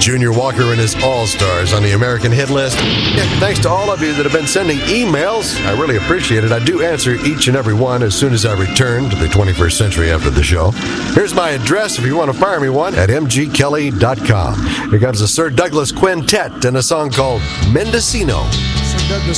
Junior Walker and his All-Stars on the American hit list. Yeah, thanks to all of you that have been sending emails. I really appreciate it. I do answer each and every one as soon as I return to the 21st century after the show. Here's my address if you want to fire me one at mgkelly.com. Here comes the Sir Douglas Quintet and a song called Mendocino. Sir Douglas